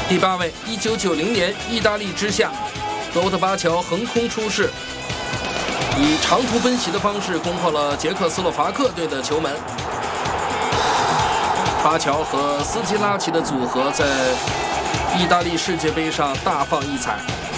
第8位，1990年意大利之夏，罗伯特巴乔横空出世，以长途奔袭的方式攻破了捷克斯洛伐克队的球门。巴乔和斯基拉奇的组合在意大利世界杯上大放异彩。